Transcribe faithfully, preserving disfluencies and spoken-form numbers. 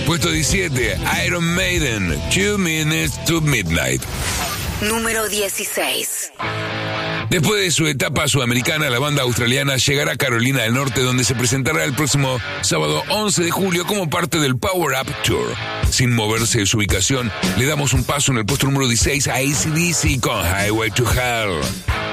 Puesto diecisiete, Iron Maiden, Two Minutes to Midnight. Número dieciséis. Después de su etapa sudamericana, la banda australiana llegará a Carolina del Norte, donde se presentará el próximo sábado once de julio como parte del Power Up Tour. Sin moverse de su ubicación, le damos un paso en el puesto número dieciséis a A C/D C con Highway to Hell.